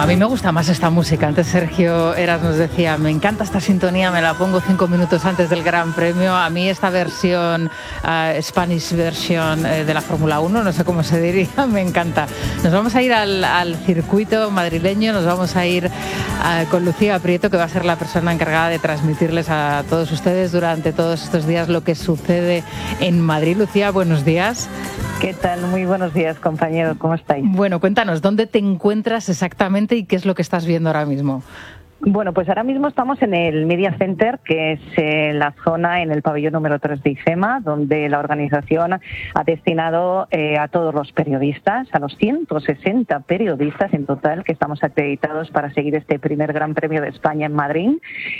mí me gusta más esta música. Antes Sergio Eras nos decía, me encanta esta sintonía, me la pongo 5 minutos antes del Gran Premio. A mí esta versión, Spanish version de la Fórmula 1, no sé cómo se diría, me encanta. Nos vamos a ir al circuito madrileño, nos vamos a ir con Lucía Prieto, que va a ser la persona encargada de transmitirles a todos ustedes durante todos estos días lo que sucede en Madrid. Lucía, buenos días. ¿Qué tal? Muy buenos días, compañeros. ¿Cómo estáis? Bueno, cuéntanos, ¿dónde te encuentras exactamente y qué es lo que estás viendo ahora mismo? Bueno, pues ahora mismo estamos en el Media Center, que es la zona en el pabellón número 3 de IFEMA, donde la organización ha destinado a todos los periodistas, a los 160 periodistas en total que estamos acreditados para seguir este primer Gran Premio de España en Madrid,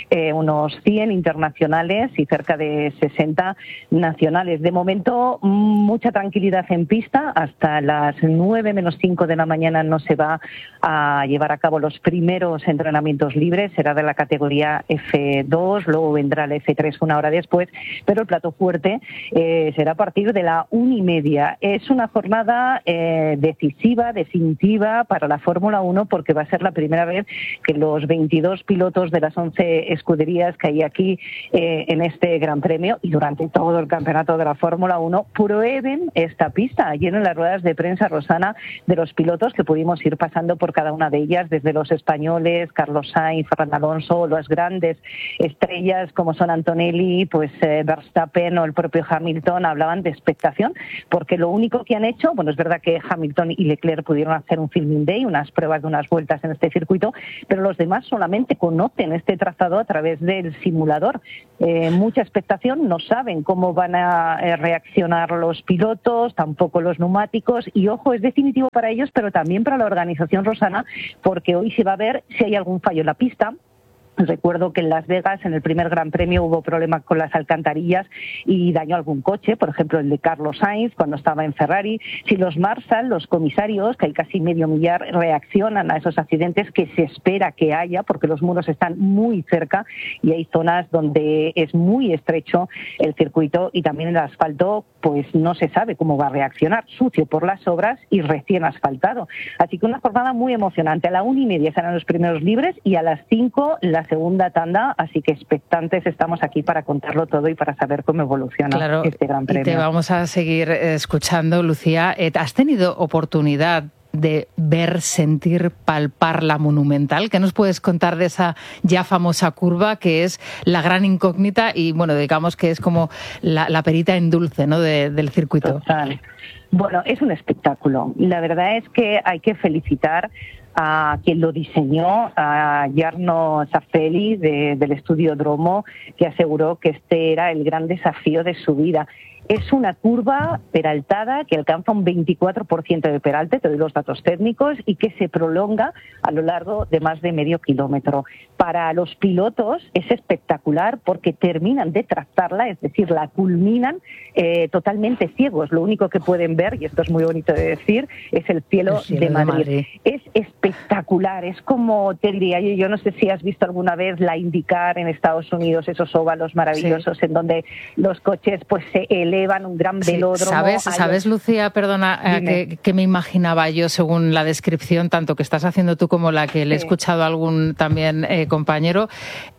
unos 100 internacionales y cerca de 60 nacionales. De momento, mucha tranquilidad en pista. Hasta las 9 menos 5 de la mañana no se va a llevar a cabo los primeros entrenamientos libres. Será de la categoría F2, luego vendrá el F3 una hora después, pero el plato fuerte será a partir de la 1:30. Es una jornada decisiva, definitiva para la Fórmula 1, porque va a ser la primera vez que los 22 pilotos de las 11 escuderías que hay aquí en este Gran Premio y durante todo el campeonato de la Fórmula 1 prueben esta pista. Ayer en las ruedas de prensa, Rosana, de los pilotos que pudimos ir pasando por cada una de ellas, desde los españoles, Carlos Sainz, Fernando Alonso, las grandes estrellas como son Antonelli, pues Verstappen o el propio Hamilton, hablaban de expectación, porque lo único que han hecho, bueno, es verdad que Hamilton y Leclerc pudieron hacer un filming day, unas pruebas de unas vueltas en este circuito, pero los demás solamente conocen este trazado a través del simulador. Mucha expectación, no saben cómo van a reaccionar los pilotos, tampoco los neumáticos, y ojo, es definitivo para ellos, pero también para la organización, Rosana, porque hoy se va a ver si hay algún fallo en la pista. Recuerdo que en Las Vegas, en el primer Gran Premio, hubo problemas con las alcantarillas y dañó algún coche, por ejemplo el de Carlos Sainz cuando estaba en Ferrari. Si los Marshal, los comisarios, que hay casi medio millar, reaccionan a esos accidentes que se espera que haya, porque los muros están muy cerca y hay zonas donde es muy estrecho el circuito y también el asfalto, pues no se sabe cómo va a reaccionar, sucio por las obras y recién asfaltado. Así que una jornada muy emocionante. A la 1:30 serán los primeros libres y a las 5 la segunda tanda, así que expectantes estamos aquí para contarlo todo y para saber cómo evoluciona este Gran Premio. Y te vamos a seguir escuchando, Lucía. ¿Has tenido oportunidad de ver, sentir, palpar la Monumental? ¿Qué nos puedes contar de esa ya famosa curva que es la gran incógnita y, bueno, digamos que es como la perita en dulce, ¿no?, del circuito? Total. Bueno, es un espectáculo. La verdad es que hay que felicitar a quien lo diseñó, a Jarno Zaffeli del estudio Dromo, que aseguró que este era el gran desafío de su vida. Es una curva peraltada que alcanza un 24% de peralte, te doy los datos técnicos, y que se prolonga a lo largo de más de medio kilómetro. Para los pilotos es espectacular porque terminan de trazarla, es decir, la culminan totalmente ciegos. Lo único que pueden ver, y esto es muy bonito de decir, es el cielo de Madrid. Es espectacular, es como, te diría, yo no sé si has visto alguna vez la IndyCar en Estados Unidos, esos óvalos maravillosos, sí, en donde los coches pues se elevan, un gran velódromo. ¿Sabes, Lucía, perdona, que me imaginaba yo según la descripción, tanto que estás haciendo tú como la que le he escuchado a algún también compañero,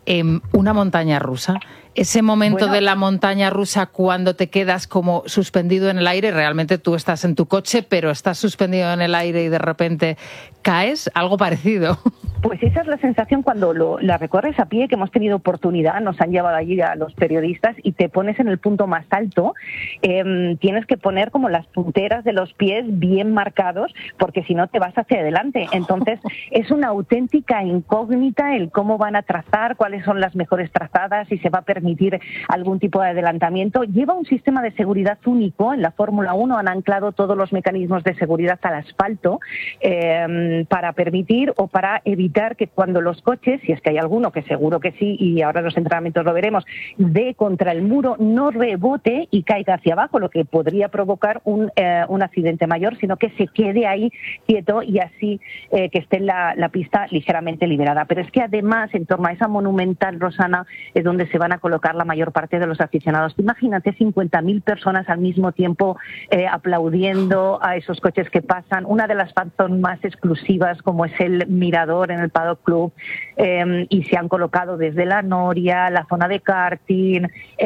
una montaña rusa? Ese momento de la montaña rusa cuando te quedas como suspendido en el aire, realmente tú estás en tu coche, pero estás suspendido en el aire y de repente caes, algo parecido. Pues esa es la sensación cuando la recorres a pie, que hemos tenido oportunidad, nos han llevado allí a los periodistas y te pones en el punto más alto. Tienes que poner como las punteras de los pies bien marcados, porque si no te vas hacia adelante. Entonces es una auténtica incógnita el cómo van a trazar, cuáles son las mejores trazadas, si se va a permitir algún tipo de adelantamiento. Lleva un sistema de seguridad único. En la Fórmula 1 han anclado todos los mecanismos de seguridad al asfalto para permitir o para evitar evitar que cuando los coches, si es que hay alguno, que seguro que sí, y ahora en los entrenamientos lo veremos, dé contra el muro, no rebote y caiga hacia abajo, lo que podría provocar un accidente mayor, sino que se quede ahí quieto y así que esté en la pista ligeramente liberada. Pero es que además, en torno a esa monumental, Rosana, es donde se van a colocar la mayor parte de los aficionados. Imagínate 50.000 personas al mismo tiempo aplaudiendo a esos coches que pasan. Una de las fanzones más exclusivas, como es el mirador en el Paddock Club, y se han colocado desde la noria, la zona de karting,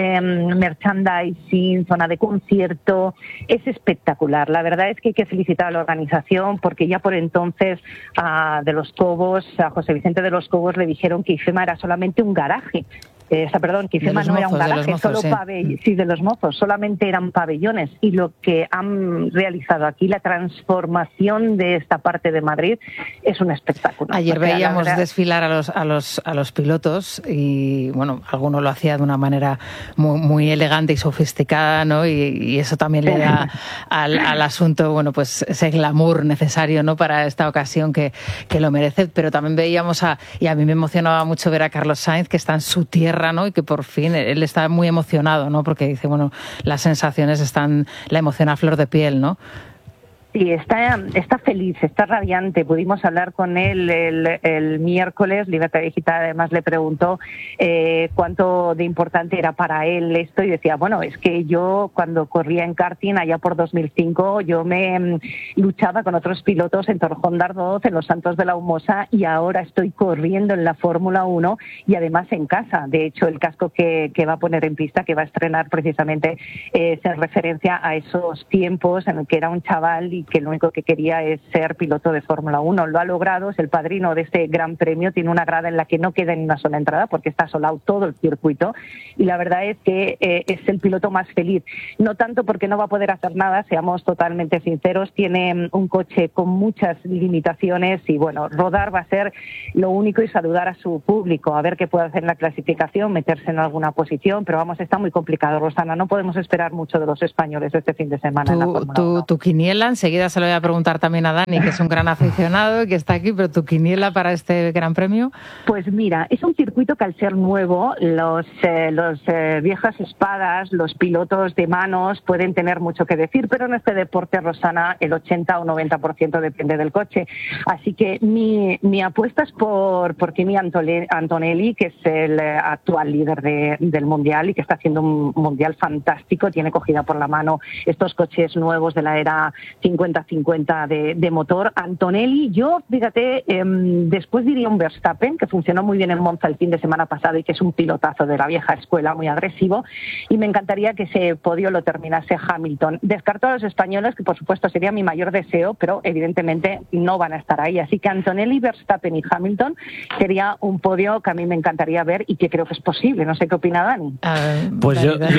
merchandising, zona de concierto. Es espectacular. La verdad es que hay que felicitar a la organización, porque ya por entonces a José Vicente de los Cobos le dijeron que IFEMA era solamente un garaje. Que IFEMA no era un garaje, solo de los mozos, solamente eran pabellones, y lo que han realizado aquí, la transformación de esta parte de Madrid, es un espectáculo. Ayer veíamos desfilar a los pilotos y bueno, alguno lo hacía de una manera muy elegante y sofisticada, ¿no? Y eso también le da al asunto, bueno, pues ese glamour necesario, ¿no? Para esta ocasión que lo merece. Pero también veíamos y a mí me emocionaba mucho ver a Carlos Sainz, que está en su tierra, ¿no? Y que por fin él está muy emocionado, ¿no? Porque dice, bueno, las sensaciones la emoción a flor de piel, ¿no? Sí, está feliz, está radiante. Pudimos hablar con él el miércoles. Libertad Digital además le preguntó cuánto de importante era para él esto, y decía, bueno, es que yo cuando corría en karting allá por 2005, yo me luchaba con otros pilotos en Torrejón de Ardoz, en Los Santos de la Humosa, y ahora estoy corriendo en la Fórmula 1 y además en casa. De hecho, el casco que va a poner en pista, que va a estrenar precisamente, es en referencia a esos tiempos en el que era un chaval y que lo único que quería es ser piloto de Fórmula 1. Lo ha logrado, es el padrino de este gran premio, tiene una grada en la que no queda en una sola entrada porque está asolado todo el circuito, y la verdad es que es el piloto más feliz. No tanto porque no va a poder hacer nada, seamos totalmente sinceros, tiene un coche con muchas limitaciones y bueno, rodar va a ser lo único, y saludar a su público, a ver qué puede hacer en la clasificación, meterse en alguna posición, pero vamos, está muy complicado, Rosana, no podemos esperar mucho de los españoles este fin de semana en la Fórmula 1. Tu quiniela, enseguida se lo voy a preguntar también a Dani, que es un gran aficionado y que está aquí, pero tu quiniela para este Gran Premio. Pues mira, es un circuito que al ser nuevo, los viejas espadas, los pilotos de manos pueden tener mucho que decir, pero en este deporte, Rosana, el 80 o 90% depende del coche. Así que mi apuesta es por Kimi Antonelli, que es el actual líder del Mundial y que está haciendo un Mundial fantástico. Tiene cogida por la mano estos coches nuevos de la era 50-50 de motor. Antonelli, yo, fíjate, después diría un Verstappen, que funcionó muy bien en Monza el fin de semana pasado y que es un pilotazo de la vieja escuela, muy agresivo, y me encantaría que ese podio lo terminase Hamilton. Descarto a los españoles, que por supuesto sería mi mayor deseo, pero evidentemente no van a estar ahí. Así que Antonelli, Verstappen y Hamilton sería un podio que a mí me encantaría ver y que creo que es posible. No sé qué opina Dani. Pues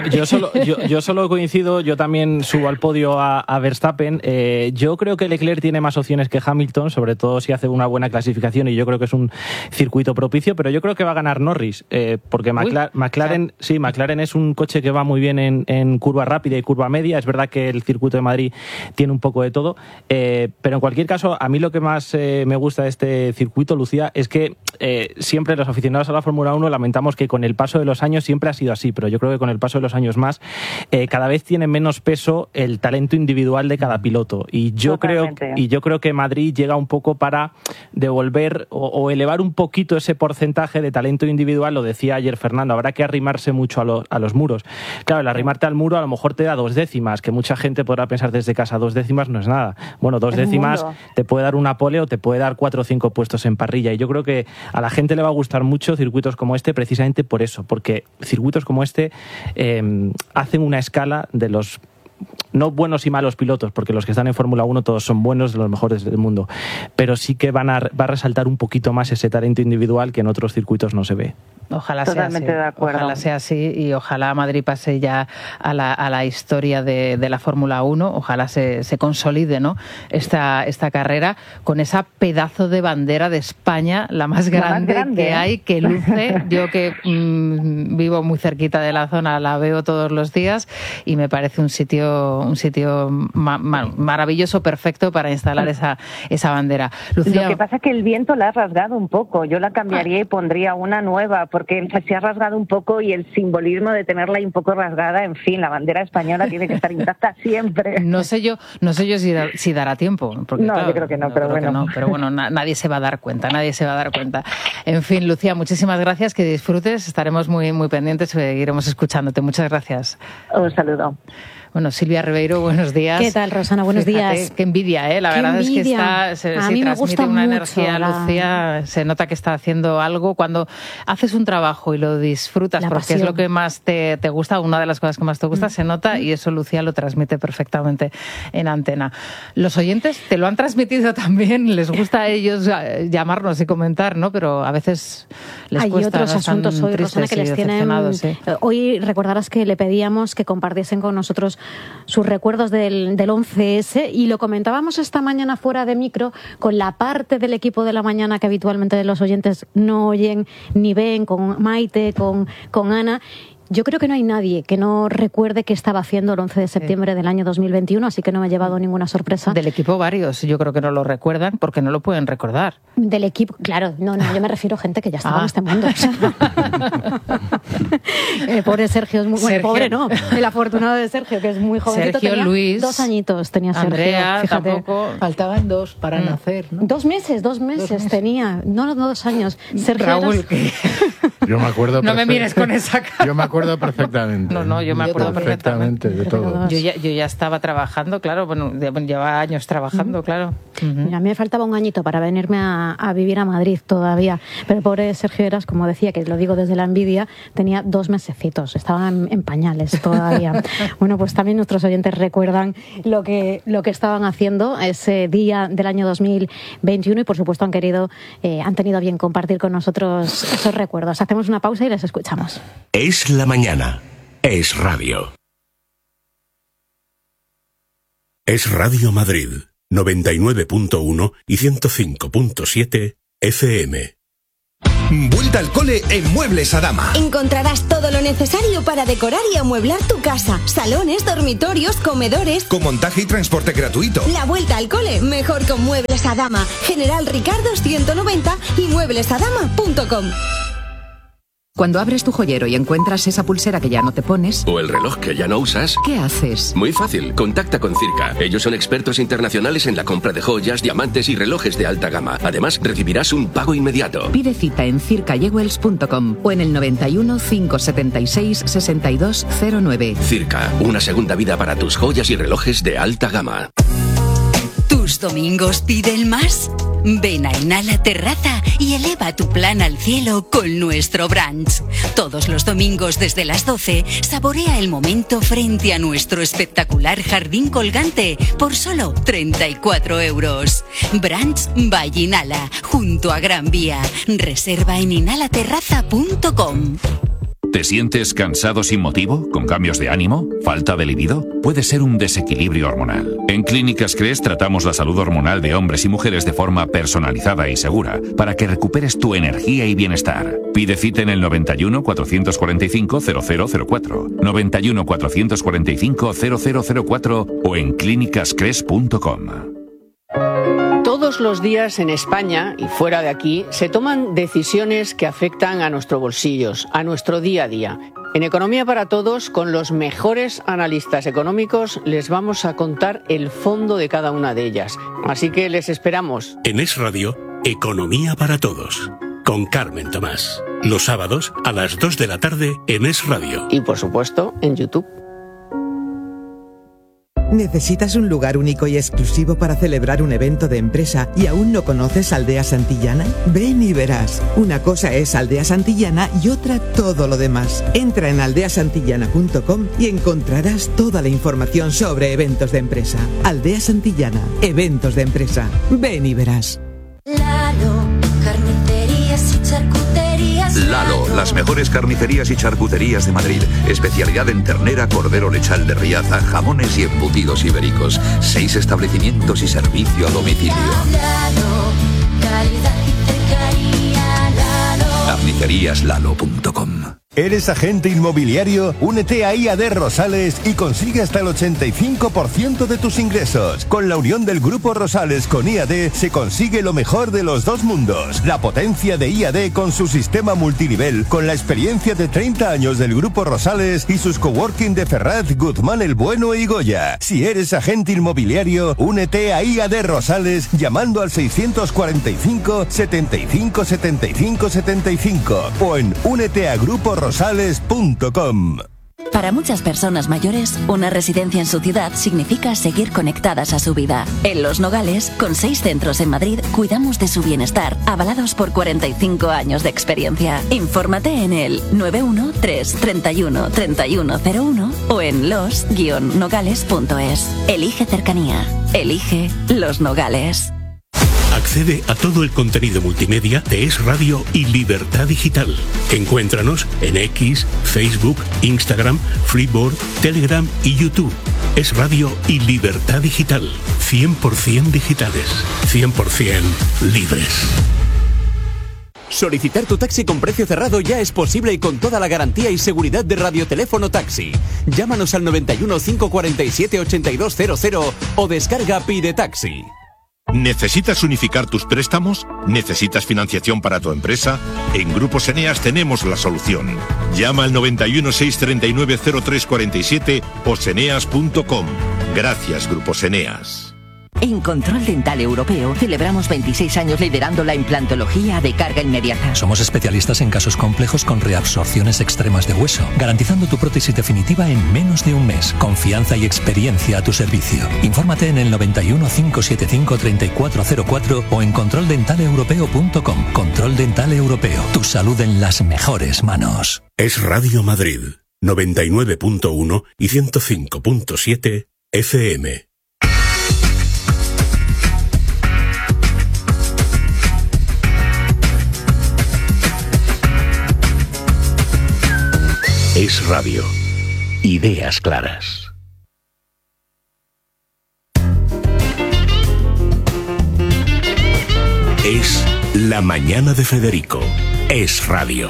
yo solo coincido, yo también subo al podio a Verstappen. Yo creo que Leclerc tiene más opciones que Hamilton, sobre todo si hace una buena clasificación, y yo creo que es un circuito propicio, pero yo creo que va a ganar Norris, porque McLaren es un coche que va muy bien en curva rápida y curva media. Es verdad que el circuito de Madrid tiene un poco de todo, pero en cualquier caso, a mí lo que más me gusta de este circuito, Lucía, es que siempre los aficionados a la Fórmula 1 lamentamos que con el paso de los años siempre ha sido así, pero yo creo que con el paso de los años más, cada vez tiene menos peso el talento individual de cada piloto, y yo creo que Madrid llega un poco para devolver o elevar un poquito ese porcentaje de talento individual. Lo decía ayer Fernando, habrá que arrimarse mucho a los muros. Claro, el arrimarte al muro a lo mejor te da 2 décimas, que mucha gente podrá pensar desde casa, 2 décimas no es nada. Bueno, 2 décimas te puede dar una pole o te puede dar 4 o 5 puestos en parrilla, y yo creo que a la gente le va a gustar mucho circuitos como este, precisamente por eso, porque circuitos como este hacen una escala de los no buenos y malos pilotos, porque los que están en Fórmula 1 todos son buenos, de los mejores del mundo, pero sí que va a resaltar un poquito más ese talento individual que en otros circuitos no se ve. Ojalá Totalmente sea así. de acuerdo. Ojalá sea así y ojalá Madrid pase ya a la historia de la Fórmula 1. Ojalá se consolide, ¿no? esta carrera con esa pedazo de bandera de España, la más grande que hay, que luce. Yo que vivo muy cerquita de la zona, la veo todos los días y me parece un sitio maravilloso, perfecto para instalar esa bandera. Lucía, lo que pasa es que el viento la ha rasgado un poco. Yo la cambiaría y pondría una nueva, porque se ha rasgado un poco y el simbolismo de tenerla ahí un poco rasgada, en fin, la bandera española tiene que estar intacta siempre. No sé yo si dará tiempo. Porque, no, claro, yo creo que no, pero bueno. Pero bueno, nadie se va a dar cuenta, En fin, Lucía, muchísimas gracias, que disfrutes, estaremos muy, muy pendientes, seguiremos escuchándote. Muchas gracias. Un saludo. Bueno, Silvia Ribeiro, buenos días. ¿Qué tal, Rosana? Buenos días. Qué envidia, La verdad es que a mí me gusta una mucho energía, Lucía, se nota que está haciendo algo. Cuando haces un trabajo y lo disfrutas, porque pasión. Es lo que más te gusta, una de las cosas que más te gusta, se nota, y eso Lucía lo transmite perfectamente en antena. Los oyentes te lo han transmitido también, les gusta a ellos llamarnos y comentar, ¿no? Pero a veces les cuesta. Hay otros asuntos hoy, Rosana, que les tienen... Sí. Hoy recordarás que le pedíamos que compartiesen con nosotros sus recuerdos del 11S, y lo comentábamos esta mañana fuera de micro con la parte del equipo de la mañana que habitualmente los oyentes no oyen ni ven, con Maite, con Ana. Yo creo que no hay nadie que no recuerde qué estaba haciendo el 11 de septiembre del año 2021, así que no me he llevado ninguna sorpresa. Del equipo varios, yo creo que no lo recuerdan porque no lo pueden recordar. Del equipo, claro, no, yo me refiero a gente que ya estaba en este mundo. Pobre Sergio, es muy bueno, pobre no, el afortunado de Sergio, que es muy jovencito. Sergio, Luis, 2 añitos tenía Sergio. Andrea, fíjate. Tampoco. Faltaban 2 para nacer, ¿no? 2 meses tenía, no 2 años. Sergio Raúl, Yo me acuerdo. No me mires con esa cara. Yo me acuerdo perfectamente. No, yo me acuerdo perfectamente de todo. Yo ya estaba trabajando, claro, llevaba años trabajando, claro. Mira, a mí me faltaba un añito para venirme a vivir a Madrid todavía, pero pobre Sergio Eras, como decía, que lo digo desde la envidia, tenía 2 mesecitos, estaba en pañales todavía. Bueno, pues también nuestros oyentes recuerdan lo que estaban haciendo ese día del año 2021 y por supuesto han tenido bien compartir con nosotros esos recuerdos. Hacemos una pausa y les escuchamos. Es la mañana. Es radio. Es Radio Madrid, 99.1 y 105.7 FM. Vuelta al cole en Muebles Adama. Encontrarás todo lo necesario para decorar y amueblar tu casa. Salones, dormitorios, comedores. Con montaje y transporte gratuito. La vuelta al cole, mejor con Muebles Adama. General Ricardo 190 y mueblesadama.com. Cuando abres tu joyero y encuentras esa pulsera que ya no te pones... o el reloj que ya no usas... ¿qué haces? Muy fácil, contacta con Circa. Ellos son expertos internacionales en la compra de joyas, diamantes y relojes de alta gama. Además, recibirás un pago inmediato. Pide cita en circajewels.com o en el 91 576 6209. Circa, una segunda vida para tus joyas y relojes de alta gama. ¿Tus domingos piden más? Ven a Inhala Terraza y eleva tu plan al cielo con nuestro brunch. Todos los domingos desde las 12, saborea el momento frente a nuestro espectacular jardín colgante por solo 34 €. Brunch by Inhala, junto a Gran Vía. Reserva en inhalaterraza.com. ¿Te sientes cansado sin motivo? ¿Con cambios de ánimo? ¿Falta de libido? Puede ser un desequilibrio hormonal. En Clínicas Cres tratamos la salud hormonal de hombres y mujeres de forma personalizada y segura para que recuperes tu energía y bienestar. Pide cita en el 91 445 0004, 91 445 0004 o en clínicascres.com. Todos los días en España y fuera de aquí se toman decisiones que afectan a nuestros bolsillos, a nuestro día a día. En Economía para Todos, con los mejores analistas económicos, les vamos a contar el fondo de cada una de ellas. Así que les esperamos. En Es Radio, Economía para Todos, con Carmen Tomás. Los sábados a las 2 de la tarde en Es Radio. Y por supuesto, en YouTube. ¿Necesitas un lugar único y exclusivo para celebrar un evento de empresa y aún no conoces Aldea Santillana? Ven y verás. Una cosa es Aldea Santillana y otra todo lo demás. Entra en aldeasantillana.com y encontrarás toda la información sobre eventos de empresa. Aldea Santillana, eventos de empresa. Ven y verás. Lalo, carnicerías y charcuterías Lalo, las mejores carnicerías y charcuterías de Madrid. Especialidad en ternera, cordero lechal de Riaza, jamones y embutidos ibéricos. 6 establecimientos y servicio a domicilio. Carniceríaslalo.com. ¿Eres agente inmobiliario? Únete a IAD Rosales y consigue hasta el 85% de tus ingresos. Con la unión del Grupo Rosales con IAD se consigue lo mejor de los dos mundos. La potencia de IAD con su sistema multinivel, con la experiencia de 30 años del Grupo Rosales y sus coworking de Ferraz, Guzmán el Bueno y Goya. Si eres agente inmobiliario, únete a IAD Rosales llamando al 645 75 75 75 o en úneteagruporosales.com. Para muchas personas mayores, una residencia en su ciudad significa seguir conectadas a su vida. En Los Nogales, con 6 centros en Madrid, cuidamos de su bienestar, avalados por 45 años de experiencia. Infórmate en el 913 31 3101 o en los-nogales.es. Elige cercanía. Elige Los Nogales. Accede a todo el contenido multimedia de Es Radio y Libertad Digital. Encuéntranos en X, Facebook, Instagram, Freeboard, Telegram y YouTube. Es Radio y Libertad Digital. 100% digitales. 100% libres. Solicitar tu taxi con precio cerrado ya es posible y con toda la garantía y seguridad de Radioteléfono Taxi. Llámanos al 91 547 8200 o descarga Pide Taxi. ¿Necesitas unificar tus préstamos? ¿Necesitas financiación para tu empresa? En Grupos Eneas tenemos la solución. Llama al 91 639 0347 o seneas.com. Gracias, Grupos Eneas. En Control Dental Europeo celebramos 26 años liderando la implantología de carga inmediata. Somos especialistas en casos complejos con reabsorciones extremas de hueso, garantizando tu prótesis definitiva en menos de un mes. Confianza y experiencia a tu servicio. Infórmate en el 91 575 3404 o en controldentaleeuropeo.com. Control Dental Europeo. Tu salud en las mejores manos. Es Radio Madrid, 99.1 y 105.7 FM. Es Radio. Ideas claras. Es La Mañana de Federico. Es Radio.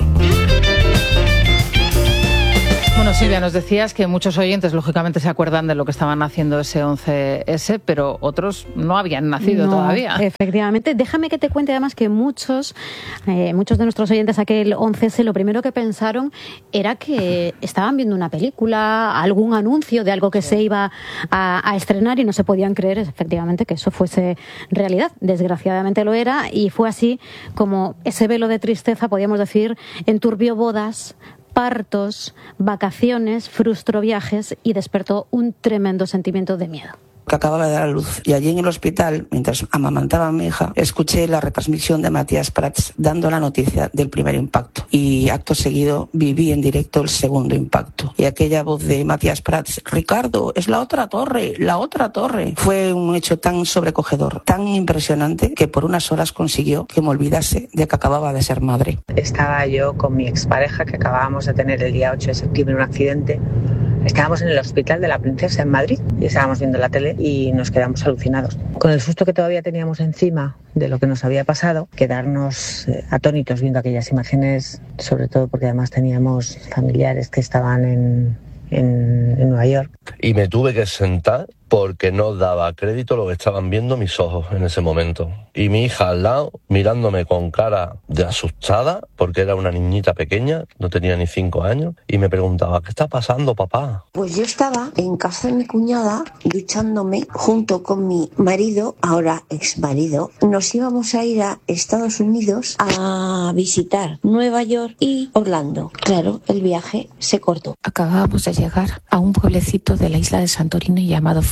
Bueno, Silvia, nos decías que muchos oyentes lógicamente se acuerdan de lo que estaban haciendo ese 11S, pero otros no habían nacido todavía. Efectivamente. Déjame que te cuente además que muchos de nuestros oyentes aquel 11S lo primero que pensaron era que estaban viendo una película, algún anuncio de algo que se iba a estrenar y no se podían creer efectivamente que eso fuese realidad. Desgraciadamente lo era y fue así como ese velo de tristeza, podríamos decir, enturbió bodas, partos, vacaciones, frustró viajes y despertó un tremendo sentimiento de miedo. Que acababa de dar a luz. Y allí en el hospital, mientras amamantaba a mi hija, escuché la retransmisión de Matías Prats dando la noticia del primer impacto. Y acto seguido viví en directo el segundo impacto. Y aquella voz de Matías Prats, Ricardo, es la otra torre, la otra torre. Fue un hecho tan sobrecogedor, tan impresionante, que por unas horas consiguió que me olvidase de que acababa de ser madre. Estaba yo con mi expareja, que acabábamos de tener el día 8 de septiembre un accidente. Estábamos en el Hospital de la Princesa en Madrid y estábamos viendo la tele y nos quedamos alucinados. Con el susto que todavía teníamos encima de lo que nos había pasado, quedarnos atónitos viendo aquellas imágenes, sobre todo porque además teníamos familiares que estaban en Nueva York. Y me tuve que sentar porque no daba crédito lo que estaban viendo mis ojos en ese momento. Y mi hija al lado, mirándome con cara de asustada, porque era una niñita pequeña, no tenía ni 5 años, y me preguntaba, ¿qué está pasando, papá? Pues yo estaba en casa de mi cuñada, duchándome, junto con mi marido, ahora exmarido. Nos íbamos a ir a Estados Unidos a visitar Nueva York y Orlando. Claro, el viaje se cortó. Acabábamos de llegar a un pueblecito de la isla de Santorini llamado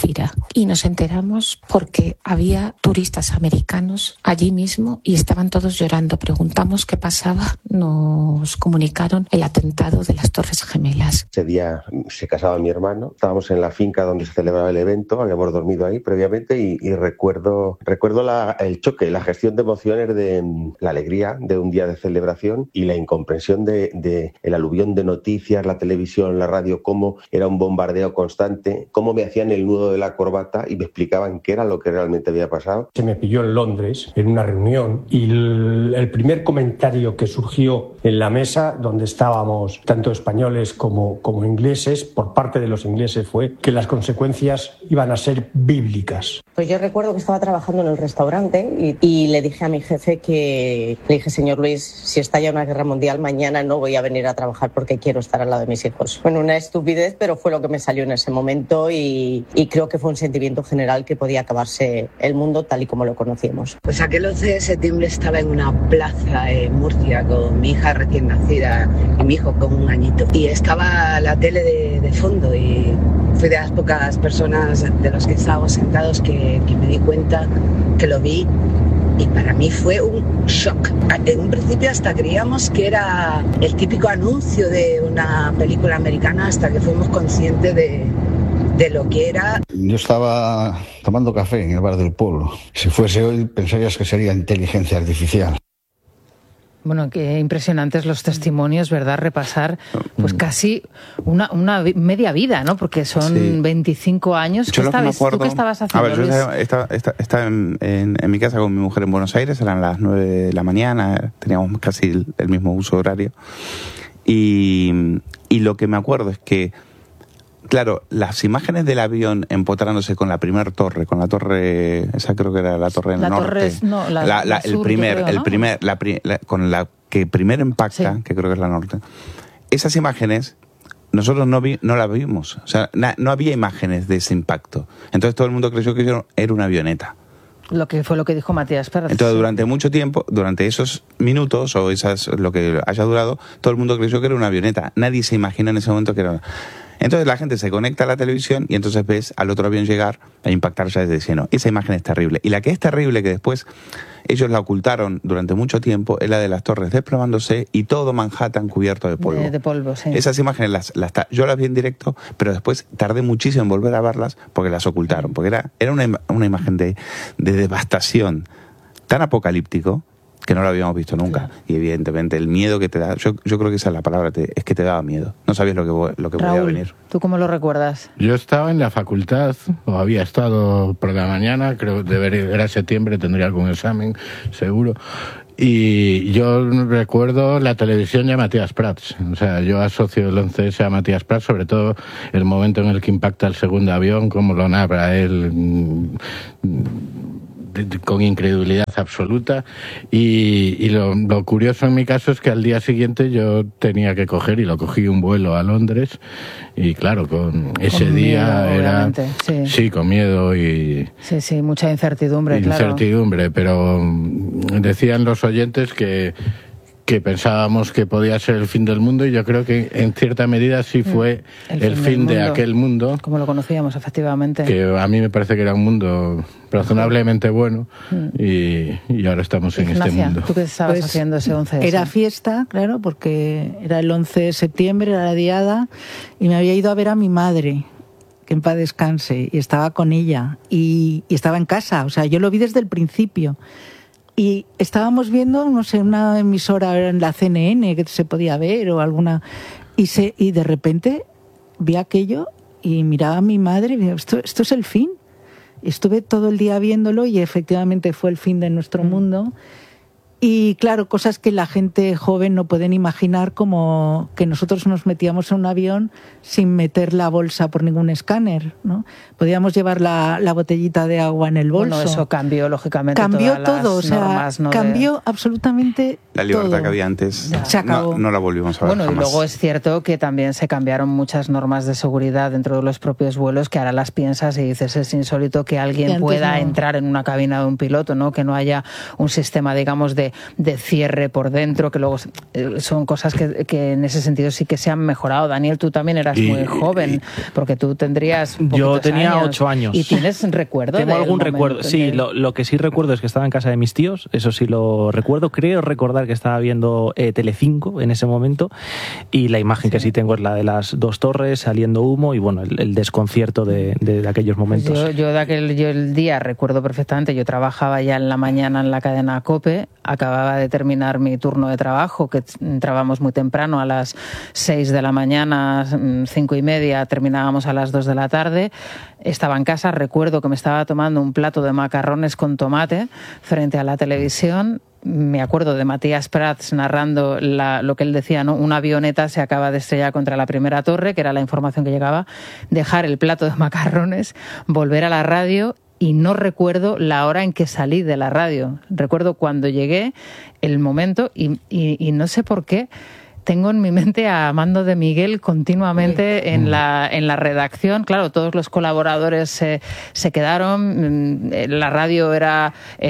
Algeciras. Y nos enteramos porque había turistas americanos allí mismo y estaban todos llorando. Preguntamos qué pasaba, nos comunicaron el atentado de las Torres Gemelas. Ese día se casaba mi hermano, estábamos en la finca donde se celebraba el evento, habíamos dormido ahí previamente y recuerdo el choque, la gestión de emociones, de la alegría de un día de celebración y la incomprensión de el aluvión de noticias, la televisión, la radio, cómo era un bombardeo constante, cómo me hacían el nudo de la corbata y me explicaban qué era lo que realmente había pasado. Se me pilló en Londres en una reunión y el primer comentario que surgió en la mesa donde estábamos tanto españoles como ingleses, por parte de los ingleses, fue que las consecuencias iban a ser bíblicas. Pues yo recuerdo que estaba trabajando en el restaurante y le dije a mi jefe señor Luis, si estalla una guerra mundial mañana no voy a venir a trabajar porque quiero estar al lado de mis hijos. Bueno, una estupidez, pero fue lo que me salió en ese momento y creo que fue un sentimiento general que podía acabarse el mundo tal y como lo conocíamos. Pues aquel 11 de septiembre estaba en una plaza en Murcia con mi hija recién nacida y mi hijo con 1 añito y estaba la tele de fondo y fui de las pocas personas de los que estábamos sentados que me di cuenta, que lo vi y para mí fue un shock. En un principio hasta creíamos que era el típico anuncio de una película americana hasta que fuimos conscientes de lo que era. Yo estaba tomando café en el bar del pueblo. Si fuese hoy pensarías que sería inteligencia artificial. Bueno, qué impresionantes los testimonios, ¿verdad? Repasar pues casi una media vida, ¿no? Porque son 25 años. Yo ¿Tú qué estabas haciendo, A ver, yo Luis? estaba en mi casa con mi mujer en Buenos Aires, eran las 9 de la mañana, teníamos casi el mismo uso horario. Y lo que me acuerdo es que, claro, las imágenes del avión empotrándose con la primera torre, con la torre, esa creo que era la torre del norte, con la que primero impacta, que creo que es la norte. Esas imágenes nosotros no las vimos, o sea, no había imágenes de ese impacto. Entonces todo el mundo creyó que era una avioneta. Lo que fue lo que dijo Matías Pérez. Entonces durante mucho tiempo, durante esos minutos o lo que haya durado, todo el mundo creyó que era una avioneta. Nadie se imagina en ese momento que era. Entonces la gente se conecta a la televisión y entonces ves al otro avión llegar a impactarse desde el cielo. Esa imagen es terrible. Y la que es terrible, que después ellos la ocultaron durante mucho tiempo, es la de las torres desplomándose y todo Manhattan cubierto de polvo. De polvo, sí. Esas imágenes yo las vi en directo, pero después tardé muchísimo en volver a verlas porque las ocultaron. Porque era una imagen de devastación tan apocalíptico que no lo habíamos visto nunca. Claro. Y evidentemente el miedo que te da, yo creo que esa es la palabra, es que te daba miedo. No sabías lo que podía venir. ¿Tú cómo lo recuerdas? Yo estaba en la facultad, o había estado por la mañana, creo era septiembre, tendría algún examen, seguro. Y yo recuerdo la televisión y a Matías Prats. O sea, yo asocio el 11S a Matías Prats, sobre todo el momento en el que impacta el segundo avión, cómo lo narra él con incredulidad absoluta y lo curioso en mi caso es que al día siguiente yo tenía que coger y lo cogí un vuelo a Londres y claro, con ese día era sí, con miedo y sí, mucha incertidumbre, pero decían los oyentes que pensábamos que podía ser el fin del mundo y yo creo que en cierta medida sí fue el fin de aquel mundo. Como lo conocíamos, efectivamente. Que a mí me parece que era un mundo razonablemente bueno y ahora estamos en este mundo. ¿Tú qué estabas haciendo ese 11? Era fiesta, claro, porque era el 11 de septiembre, era la diada y me había ido a ver a mi madre, que en paz descanse, y estaba con ella y estaba en casa, o sea, yo lo vi desde el principio. Y estábamos viendo, no sé, una emisora en la CNN que se podía ver o alguna... Y de repente vi aquello y miraba a mi madre y dije, esto es el fin. Y estuve todo el día viéndolo y efectivamente fue el fin de nuestro mundo. Y claro, cosas que la gente joven no pueden imaginar, como que nosotros nos metíamos en un avión sin meter la bolsa por ningún escáner, ¿no? Podíamos llevar la botellita de agua en el bolso. Bueno, eso cambió, lógicamente, cambió todas todo, las normas, ¿no? Cambió absolutamente la libertad todo. Que había antes se acabó. No la volvimos a ver Bueno, jamás. Y luego es cierto que también se cambiaron muchas normas de seguridad dentro de los propios vuelos, que ahora las piensas y dices, es insólito que alguien pueda entrar en una cabina de un piloto, ¿no? Que no haya un sistema, digamos, de de cierre por dentro, que luego son cosas que en ese sentido sí que se han mejorado. Daniel, tú también eras muy joven, porque tú tendrías Yo tenía 8 años. ¿Y tienes recuerdo? Tengo algún recuerdo, sí. Lo que sí recuerdo es que estaba en casa de mis tíos, eso sí lo recuerdo. Creo recordar que estaba viendo Telecinco en ese momento, y la imagen que sí tengo es la de las dos torres saliendo humo y bueno, el desconcierto de aquellos momentos. Yo el día recuerdo perfectamente. Yo trabajaba ya en la mañana en la cadena COPE, acababa de terminar mi turno de trabajo, que entrábamos muy temprano, a las 6 de la mañana, 5:30, terminábamos a las 2 de la tarde. Estaba en casa, recuerdo que me estaba tomando un plato de macarrones con tomate frente a la televisión. Me acuerdo de Matías Prats narrando lo que él decía, ¿no? Una avioneta se acaba de estrellar contra la primera torre, que era la información que llegaba, dejar el plato de macarrones, volver a la radio, y no recuerdo la hora en que salí de la radio. Recuerdo cuando llegué, el momento, y no sé por qué tengo en mi mente a Amando de Miguel continuamente en la redacción. Claro, todos los colaboradores se quedaron, la radio era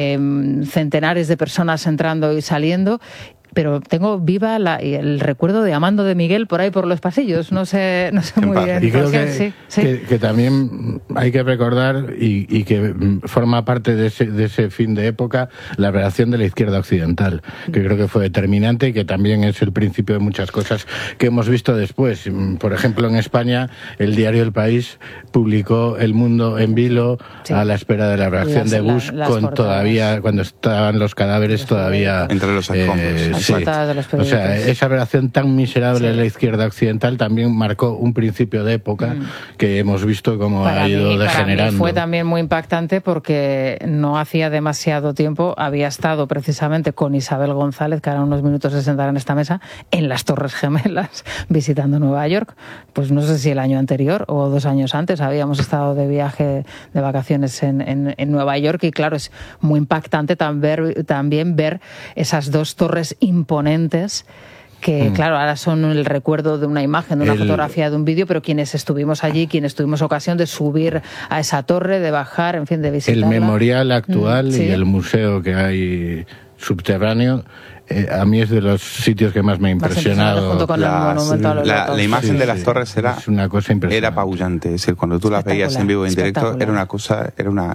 centenares de personas entrando y saliendo, pero tengo viva el recuerdo de Amando de Miguel por ahí por los pasillos, no sé muy bien. Y creo que también hay que recordar y que forma parte de ese fin de época la reacción de la izquierda occidental, que creo que fue determinante y que también es el principio de muchas cosas que hemos visto después. Por ejemplo, en España, el diario El País publicó El Mundo en vilo a la espera de la reacción de Bush, todavía cuando estaban los cadáveres todavía entre los escombros. Sí. O sea, esa relación tan miserable de la izquierda occidental también marcó un principio de época que hemos visto cómo ha ido degenerando. Para mí fue también muy impactante porque no hacía demasiado tiempo había estado precisamente con Isabel González, que ahora unos minutos se sentará en esta mesa, en las Torres Gemelas, visitando Nueva York. Pues no sé si el año anterior o 2 años antes habíamos estado de viaje, de vacaciones en Nueva York, y claro, es muy impactante también ver esas 2 torres imponentes que, claro, ahora son el recuerdo de una imagen, de una fotografía, de un vídeo, pero quienes estuvimos allí, quienes tuvimos ocasión de subir a esa torre, de bajar, en fin, de visitarla. El memorial actual y el museo que hay subterráneo, a mí es de los sitios que más me ha impresionado. Junto con el monumento a los la imagen de las torres era una cosa impresionante. Era apabullante, es decir, cuando tú las veías en vivo, en directo, era una cosa,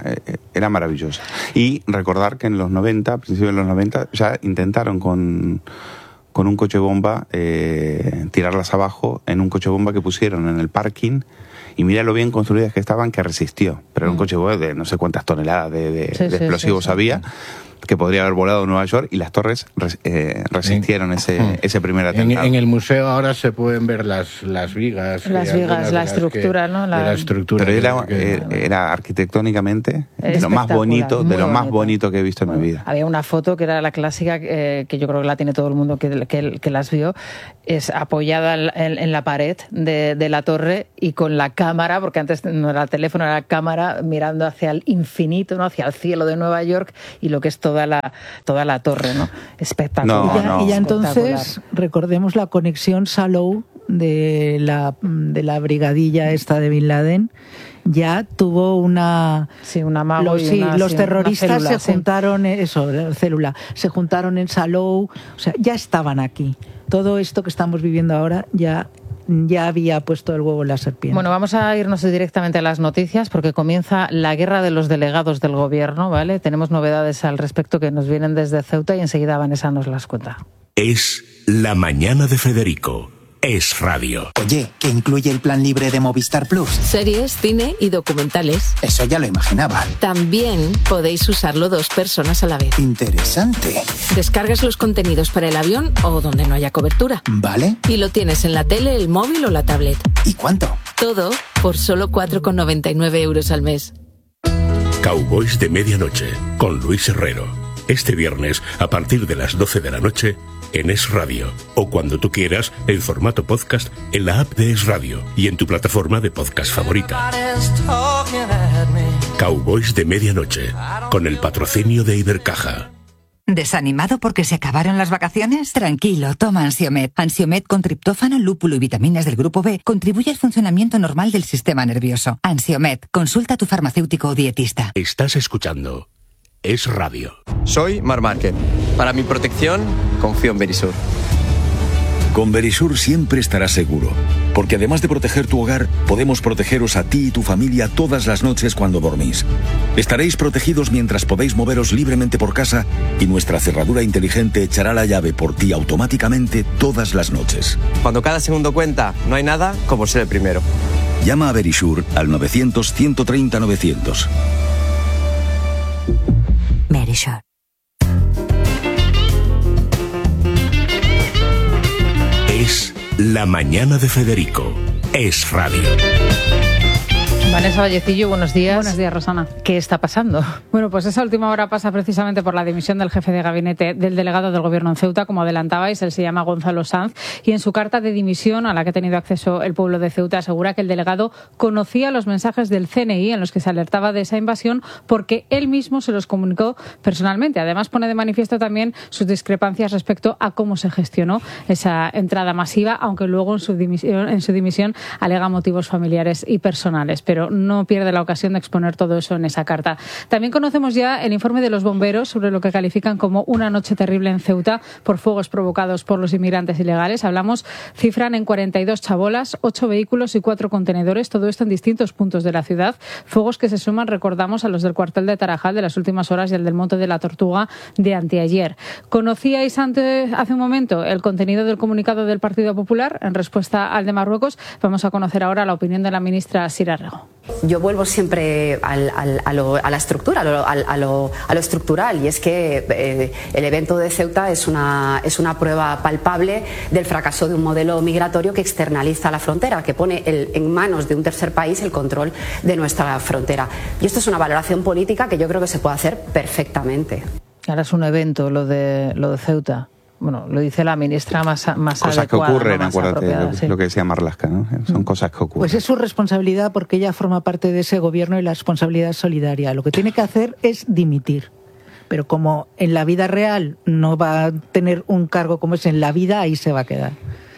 era maravillosa. Y recordar que en los 90, a principios de los 90, ya intentaron con un coche bomba tirarlas abajo en un coche bomba que pusieron en el parking, y mira lo bien construidas que estaban, que resistió. Pero era un coche bomba de no sé cuántas toneladas de explosivos había, que podría haber volado a Nueva York, y las torres resistieron ese primer atentado. En el museo ahora se pueden ver las vigas. Las vigas, la estructura, ¿no? La estructura. Pero era arquitectónicamente de lo más bonito, bonito que he visto en mi vida. Había una foto que era la clásica, que yo creo que la tiene todo el mundo que las vio, es apoyada en la pared de la torre y con la cámara, porque antes no era el teléfono, era la cámara, mirando hacia el infinito, ¿no? Hacia el cielo de Nueva York, y lo que es toda la torre, ¿no? Espectacular. Y ya entonces recordemos la conexión Salou de la brigadilla esta de Bin Laden. Ya tuvo una amago los terroristas se juntaron se juntaron en Salou, o sea, ya estaban aquí. Todo esto que estamos viviendo ahora ya había puesto el huevo en la serpiente. Bueno, vamos a irnos directamente a las noticias, porque comienza la guerra de los delegados del gobierno, ¿vale? Tenemos novedades al respecto que nos vienen desde Ceuta y enseguida Vanessa nos las cuenta. Es La Mañana de Federico. Es radio. Oye, ¿qué incluye el plan libre de Movistar Plus? Series, cine y documentales. Eso ya lo imaginaba. También podéis usarlo 2 personas a la vez. Interesante. Descargas los contenidos para el avión o donde no haya cobertura. Vale. Y lo tienes en la tele, el móvil o la tablet. ¿Y cuánto? Todo por solo 4,99 € al mes. Cowboys de Medianoche, con Luis Herrero. Este viernes, a partir de las 12 de la noche, en Es Radio, o cuando tú quieras, en formato podcast, en la app de Es Radio y en tu plataforma de podcast favorita. Cowboys de Medianoche, con el patrocinio de Ibercaja. ¿Desanimado porque se acabaron las vacaciones? Tranquilo, toma Ansiomed. Ansiomed con triptófano, lúpulo y vitaminas del grupo B contribuye al funcionamiento normal del sistema nervioso. Ansiomed, consulta a tu farmacéutico o dietista. Estás escuchando Es Radio. Soy Marc Márquez. Para mi protección, confío en Verisur. Con Verisur siempre estarás seguro, porque además de proteger tu hogar, podemos protegeros a ti y tu familia todas las noches cuando dormís. Estaréis protegidos mientras podéis moveros libremente por casa y nuestra cerradura inteligente echará la llave por ti automáticamente todas las noches. Cuando cada segundo cuenta, no hay nada como ser el primero. Llama a Verisur al 900-130-900. Verisur. Es La Mañana de Federico. Es radio. Vanessa Vallecillo, buenos días. Buenos días, Rosana. ¿Qué está pasando? Bueno, pues esa última hora pasa precisamente por la dimisión del jefe de gabinete del delegado del Gobierno en Ceuta, como adelantabais. Él se llama Gonzalo Sanz y en su carta de dimisión, a la que ha tenido acceso el pueblo de Ceuta, asegura que el delegado conocía los mensajes del CNI en los que se alertaba de esa invasión porque él mismo se los comunicó personalmente. Además, pone de manifiesto también sus discrepancias respecto a cómo se gestionó esa entrada masiva, aunque luego en su dimisión alega motivos familiares y personales. Pero no pierde la ocasión de exponer todo eso en esa carta. También conocemos ya el informe de los bomberos sobre lo que califican como una noche terrible en Ceuta por fuegos provocados por los inmigrantes ilegales. Cifran en 42 chabolas, 8 vehículos y 4 contenedores, todo esto en distintos puntos de la ciudad. Fuegos que se suman, recordamos, a los del cuartel de Tarajal de las últimas horas y el del Monte de la Tortuga de anteayer. ¿Conocíais hace un momento el contenido del comunicado del Partido Popular en respuesta al de Marruecos? Vamos a conocer ahora la opinión de la ministra Sira Rego. Yo vuelvo siempre a la estructura, a lo estructural, y es que el evento de Ceuta es una prueba palpable del fracaso de un modelo migratorio que externaliza la frontera, que pone en manos de un tercer país el control de nuestra frontera. Y esto es una valoración política que yo creo que se puede hacer perfectamente. Ahora es un evento lo de Ceuta. Bueno, lo dice la ministra más cosas adecuada. Que ocurren, más acuérdate, sí. Lo que decía Marlaska, ¿no? Son cosas que ocurren. Pues es su responsabilidad porque ella forma parte de ese gobierno y la responsabilidad es solidaria. Lo que tiene que hacer es dimitir. Pero como en la vida real no va a tener un cargo como es en la vida, ahí se va a quedar.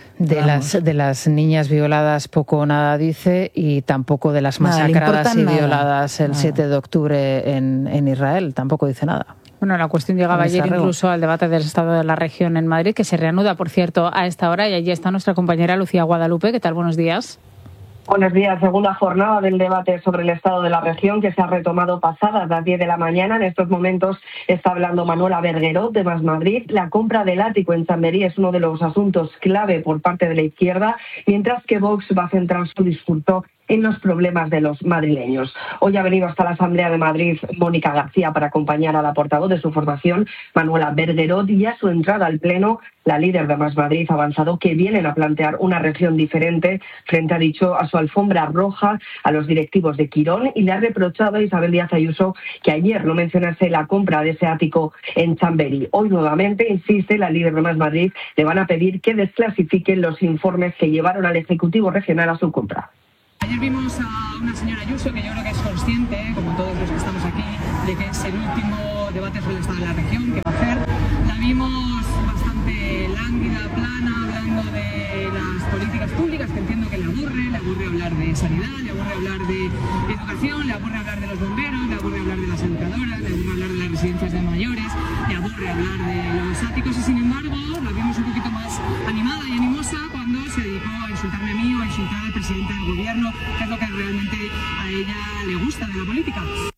De las niñas violadas poco o nada dice, y tampoco de las masacradas y violadas el 7 de octubre en Israel, tampoco dice nada. Bueno, la cuestión llegaba ayer incluso al debate del Estado de la Región en Madrid, que se reanuda, por cierto, a esta hora, y allí está nuestra compañera Lucía Guadalupe. ¿Qué tal? Buenos días. Buenos días. Segunda jornada del debate sobre el estado de la región que se ha retomado pasadas las 10 de la mañana. En estos momentos está hablando Manuela Berguerot de Más Madrid. La compra del ático en Chamberí es uno de los asuntos clave por parte de la izquierda, mientras que Vox va a centrar su discurso en los problemas de los madrileños. Hoy ha venido hasta la Asamblea de Madrid Mónica García para acompañar a la portavoz de su formación, Manuela Berguerot, y a su entrada al Pleno, la líder de Más Madrid ha avanzado que vienen a plantear una región diferente frente, ha dicho, a su alfombra roja a los directivos de Quirón, y le ha reprochado a Isabel Díaz Ayuso que ayer no mencionase la compra de ese ático en Chamberí. Hoy nuevamente, insiste la líder de Más Madrid, le van a pedir que desclasifiquen los informes que llevaron al Ejecutivo Regional a su compra. Ayer vimos a una señora Ayuso que yo creo que es consciente, como todos los que estamos aquí, de que es el último debate sobre el estado de la región que va a hacer. La vimos bastante lánguida, plana, hablando de las políticas públicas, que entiendo que le aburre hablar de sanidad, le aburre hablar de educación, le aburre hablar de los bomberos, le aburre hablar de las educadoras, le aburre hablar de las residencias de mayores, le aburre hablar de los áticos, y sin embargo la vimos un poquito más animada y animosa cuando se dedicó a insultarme a mí o a insultar al presidente del gobierno, que es lo que realmente a ella le gusta de la política.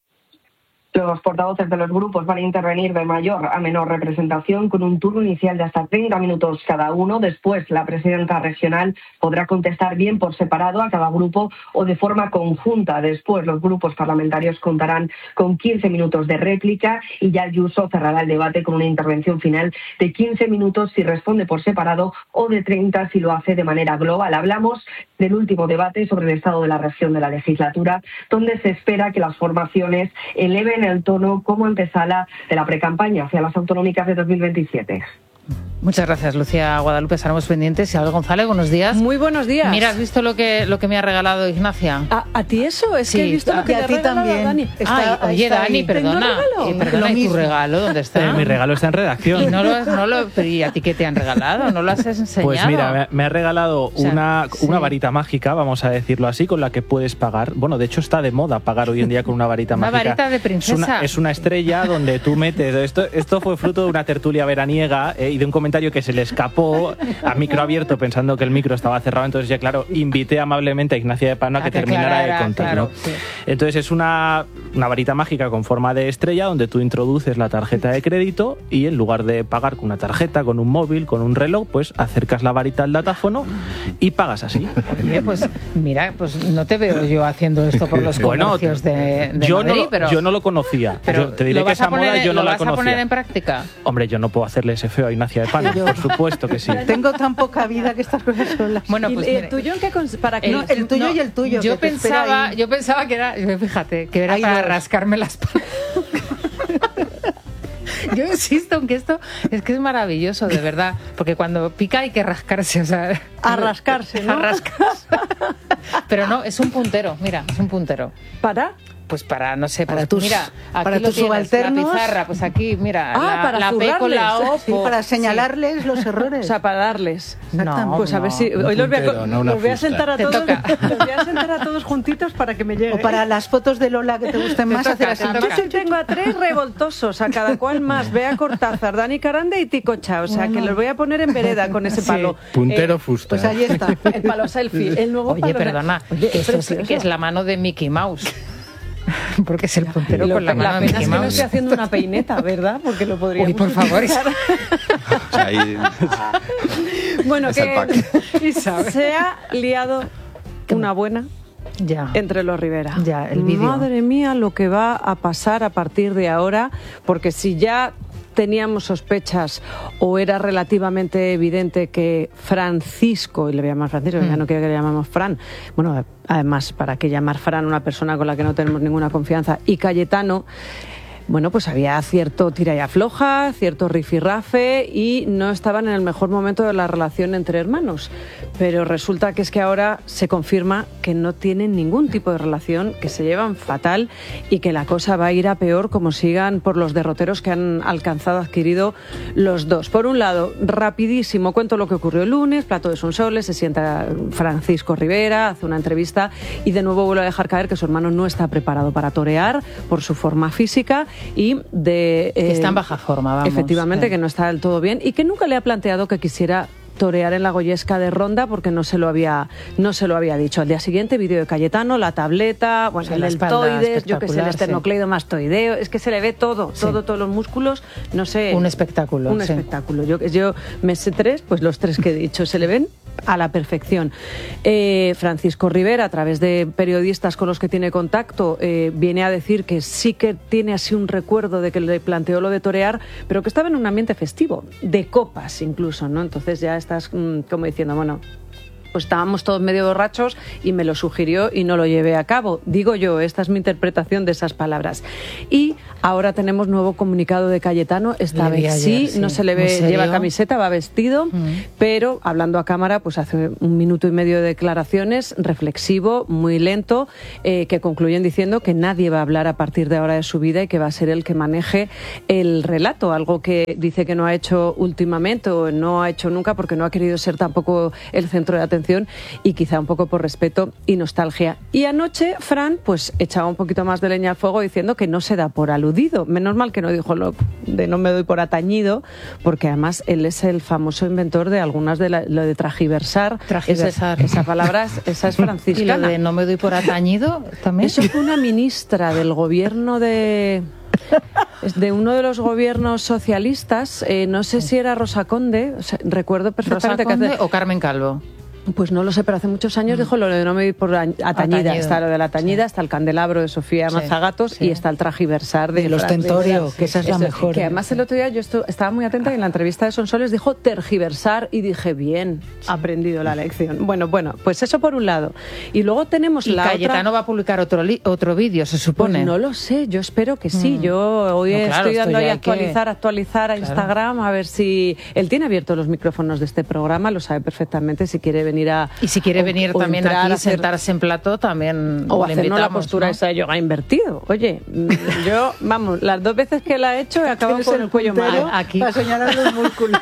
Los portavoces de los grupos van a intervenir de mayor a menor representación con un turno inicial de hasta 30 minutos cada uno. Después, la presidenta regional podrá contestar bien por separado a cada grupo o de forma conjunta. Después, los grupos parlamentarios contarán con 15 minutos de réplica y ya Ayuso cerrará el debate con una intervención final de 15 minutos si responde por separado o de 30 si lo hace de manera global. Hablamos del último debate sobre el estado de la región de la legislatura, donde se espera que las formaciones eleven el tono como antesala de la precampaña hacia las autonómicas de 2027. Muchas gracias, Lucía Guadalupe. Estaremos pendientes. Isabel González, buenos días. Muy buenos días. Mira, ¿has visto lo que me ha regalado Ignacia? ¿A ti eso? Es que he visto lo que a le ti también. Dani. Oye, Dani, perdona. Perdona, ¿y tu regalo dónde está? Mi regalo está en redacción. ¿Y a ti qué te han regalado? ¿No lo has enseñado? Pues mira, me ha regalado una varita mágica, vamos a decirlo así, con la que puedes pagar. Bueno, de hecho está de moda pagar hoy en día con una varita mágica. Una varita de princesa. Es una estrella donde tú metes... Esto fue fruto de una tertulia veraniega y de un comentario que se le escapó a micro abierto pensando que el micro estaba cerrado. Entonces ya, claro, invité amablemente a Ignacia de Pano a que terminara de contar. Claro, ¿no? Sí. Entonces es una varita mágica con forma de estrella donde tú introduces la tarjeta de crédito y en lugar de pagar con una tarjeta, con un móvil, con un reloj, pues acercas la varita al datáfono y pagas así. Oye, pues mira, pues no te veo yo haciendo esto por los comercios de Madrid, pero... Yo no lo conocía. Pero te diré que esa moda yo no la conocía. ¿Lo vas a poner en práctica? Hombre, yo no puedo hacerle ese feo a Ignacia de Pano, por supuesto que sí. Tengo tan poca vida que estas cosas son las... Bueno, pues ¿el tuyo en qué para que el tuyo y el tuyo? Yo pensaba que era, fíjate, que era para rascarme las palmas. Yo insisto en que esto es que es maravilloso, de verdad, porque cuando pica hay que rascarse, o sea... A rascarse, ¿no? A rascarse. Pero no, es un puntero, mira, es un puntero. ¿Para? Pues para, no sé, para pues mira, aquí para lo tus tienes, subalternos. la pizarra, pues aquí, mira, para la P con la O. Sí, para señalarles los errores. O sea, para darles. No, pues a ver si hoy los voy a sentar a todos. Los voy a sentar a todos juntitos para que me llegue. O para las fotos de Lola que te gusten más, hacer así. Yo sí tengo a 3 revoltosos, a cada cual más. Bea Cortázar, Dani Carande y Ticocha. O sea, que los voy a poner en vereda con ese palo. Puntero fusta. Pues ahí está, el palo selfie. El nuevo Oye, perdona, que es la mano de Mickey Mouse. Porque es el puntero con la mano de Mickey Mouse. La pena es que no estoy haciendo una peineta, ¿verdad? Porque lo podríamos... Uy, por favor. Bueno, que se ha liado una buena entre los Rivera. Ya, el vídeo. Madre mía, lo que va a pasar a partir de ahora, porque si ya teníamos sospechas o era relativamente evidente que Francisco, y le voy a llamar Francisco, ya no quiero que le llamemos Fran, bueno, además, ¿para qué llamar Fran una persona con la que no tenemos ninguna confianza? Y Cayetano, bueno, pues había cierto tira y afloja, cierto rifirrafe y no estaban en el mejor momento de la relación entre hermanos. Pero resulta que es que ahora se confirma que no tienen ningún tipo de relación, que se llevan fatal y que la cosa va a ir a peor como sigan por los derroteros que han adquirido los dos. Por un lado, rapidísimo, cuento lo que ocurrió el lunes, plato de Sonsoles, se sienta Francisco Rivera, hace una entrevista y de nuevo vuelve a dejar caer que su hermano no está preparado para torear por su forma física y que está en baja forma, vamos. Efectivamente, que no está del todo bien y que nunca le ha planteado que quisiera torear en la Goyesca de Ronda porque no se lo había dicho. Al día siguiente, vídeo de Cayetano, la tableta, bueno, el deltoides, yo que sé, el esternocleidomastoideo, es que se le ve todo, todos los músculos, no sé. Un espectáculo. Un espectáculo. Yo me sé 3, pues los 3 que he dicho se le ven a la perfección. Francisco Rivera, a través de periodistas con los que tiene contacto, viene a decir que sí que tiene así un recuerdo de que le planteó lo de torear, pero que estaba en un ambiente festivo, de copas incluso, ¿no? Entonces ya estás como diciendo, bueno, pues estábamos todos medio borrachos y me lo sugirió y no lo llevé a cabo. Digo yo, esta es mi interpretación de esas palabras. Y ahora tenemos nuevo comunicado de Cayetano, esta vez sí, no se le ve, lleva camiseta, va vestido, pero hablando a cámara, pues hace 1 minuto y medio de declaraciones, reflexivo, muy lento, que concluyen diciendo que nadie va a hablar a partir de ahora de su vida y que va a ser el que maneje el relato, algo que dice que no ha hecho últimamente o no ha hecho nunca porque no ha querido ser tampoco el centro de atención y quizá un poco por respeto y nostalgia. Y anoche Fran pues echaba un poquito más de leña al fuego diciendo que no se da por aludido. Menos mal que no dijo lo de no me doy por atañido, porque además él es el famoso inventor de algunas de lo de tragiversar. Esa palabra, esa es franciscana. ¿Y lo de no me doy por atañido también? Eso fue una ministra del gobierno de uno de los gobiernos socialistas, no sé si era Rosa Conde, o sea, recuerdo perfectamente Rosa Conde o Carmen Calvo. Pues no lo sé, pero hace muchos años dijo lo de no me voy por Atañida. Está lo de la Atañida, está el candelabro de Sofía Mazagatos y está el tragiversar de los Tentorio, que esa es la mejor. Que además el otro día yo estaba muy atenta y en la entrevista de Sonsoles dijo tergiversar y dije, bien, aprendido la lección. Bueno, pues eso por un lado. Y luego tenemos la Cayetano va a publicar otro vídeo, se supone. Pues no lo sé, yo espero que sí. Yo hoy estoy dando ahí actualizar a Instagram, a ver si... Él tiene abiertos los micrófonos de este programa, lo sabe perfectamente, si quiere venir y si quiere venir también aquí, sentarse en plató, también o hacernos la postura esa de yoga invertido. Oye, yo, vamos, las 2 veces que la he hecho he acabado con el cuello mal. Aquí. Para señalar los músculos.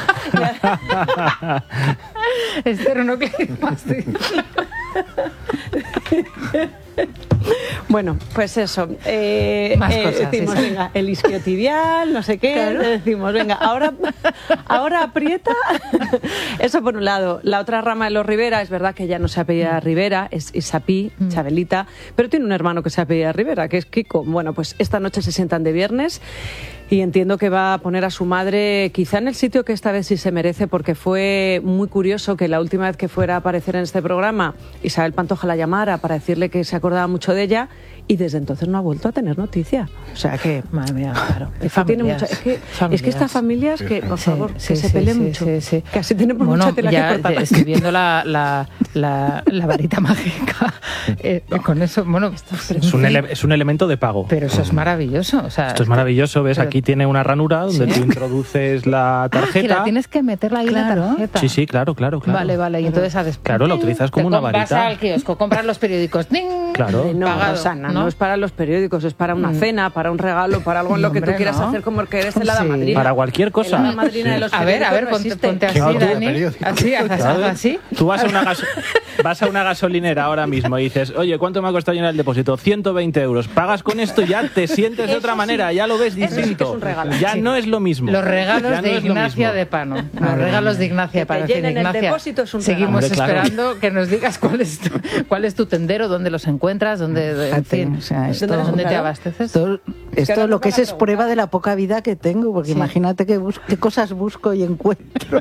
Bueno, pues eso. Más cosas, decimos, venga, el isquiotibial, no sé qué. Claro. Decimos, venga, ahora aprieta. Eso por un lado. La otra rama de los Rivera, es verdad que ya no se apellida Rivera, es Isapí, Chabelita, pero tiene un hermano que se apellida Rivera, que es Kiko. Bueno, pues esta noche se sientan de viernes y entiendo que va a poner a su madre quizá en el sitio que esta vez sí se merece, porque fue muy curioso que la última vez que fuera a aparecer en este programa Isabel Pantoja la llamara para decirle que se acordaba mucho de ella y desde entonces no ha vuelto a tener noticia. O sea que, madre mía, claro. Es que estas familias que, por favor, que se peleen mucho. Que así tenemos mucha tela que cortar. Estoy viendo la varita mágica. Con eso, bueno... Es un elemento de pago. Pero eso es maravilloso. O sea, esto es maravilloso, ¿ves? Aquí tiene una ranura donde tú introduces la tarjeta. Que la tienes que meterla ahí la tarjeta. Sí, claro. Vale. Y entonces haces... Claro, la utilizas como una varita. Vas al kiosco, compras los periódicos. ¡Ding! Claro. No es para los periódicos, es para una cena, para un regalo, para algo en lo que tú quieras hacer, como que eres el hada madrina. Para cualquier cosa. El hada madrina de los a ver, ponte así, Dani. Así. Tú vas a una gasolinera ahora mismo y dices, oye, ¿cuánto me ha costado llenar el depósito? 120 euros. Pagas con esto y ya te sientes de otra manera, ya lo ves distinto. Ya no es lo mismo. Los regalos de Ignacia de Pano. Los regalos de Ignacia de Pano. El depósito es un regalo. Seguimos esperando que nos digas cuál es tu tendero, dónde los encuentras, dónde te abasteces. Esto lo que es prueba de la poca vida que tengo, porque imagínate qué cosas busco y encuentro.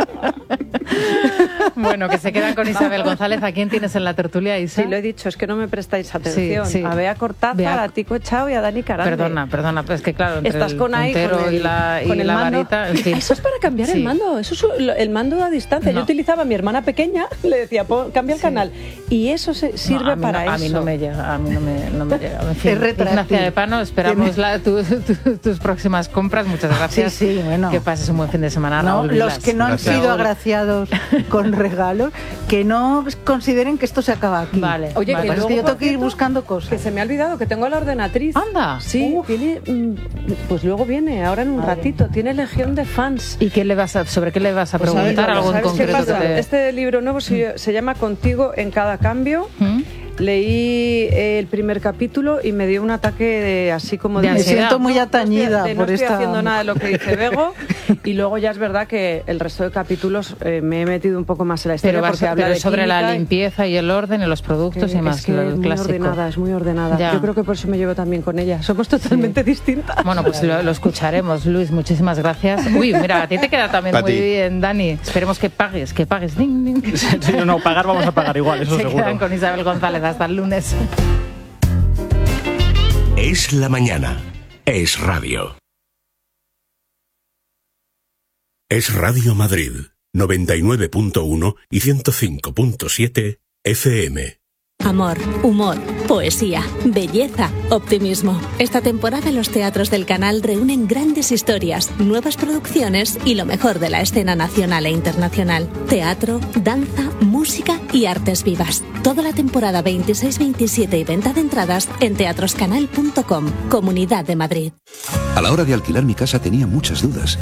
Bueno, que se quedan con Isabel González. ¿A quién tienes en la tertulia, Isa? Sí, lo he dicho, es que no me prestáis atención. Sí. A Bea Cortázar, a Tico Echao y a Dani Carande. Perdona, pues que claro, entre estás con ahí, con la varita, en fin. Eso es para cambiar el mando, eso es el mando a distancia. Yo utilizaba a mi hermana pequeña, le decía, cambia el canal. Y eso sirve para eso. A mí no me llega, En fin, Ignacia de Pano, esperamos tus próximas compras. Muchas gracias. Sí, bueno. Que pases un buen fin de semana. Los que no han sido agraciados con regalos, que no consideren que esto se acaba aquí. Vale. Oye, que yo tengo que ir buscando cosas. Que se me ha olvidado que tengo la ordenatriz. Anda. Sí, tiene, pues luego viene, ahora en un ratito, tiene legión de fans. ¿Y sobre qué le vas a preguntar? ¿Algo en concreto? Este libro nuevo se llama Contigo en cada cambio. Leí el primer capítulo y me dio un ataque así como de me siento muy atañida no estoy haciendo nada de lo que dice Bego. Y luego ya es verdad que el resto de capítulos me he metido un poco más en la historia, porque habla sobre la limpieza y el orden en los productos y más. Es que es muy ordenada. Ya. Yo creo que por eso me llevo también con ella. Somos totalmente distintas. Bueno, pues lo escucharemos, Luis. Muchísimas gracias. Uy, mira, a ti te queda también muy bien, Dani. Esperemos que pagues. Ding, ding. Sí, no, pagar vamos a pagar igual, eso seguro. Se quedan con Isabel González. Hasta el lunes. Es la mañana. Es radio. Es Radio Madrid, 99.1 y 105.7 FM. Amor, humor, poesía, belleza, optimismo. Esta temporada los teatros del canal reúnen grandes historias, nuevas producciones y lo mejor de la escena nacional e internacional. Teatro, danza, música y artes vivas. Toda la temporada 26-27 y venta de entradas en teatroscanal.com, Comunidad de Madrid. A la hora de alquilar mi casa tenía muchas dudas.